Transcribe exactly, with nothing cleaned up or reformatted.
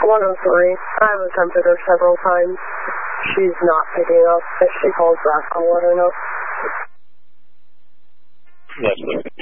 one oh three. I've attempted her several times. She's not picking up. If she calls back, I'll let her know. Yes, sir.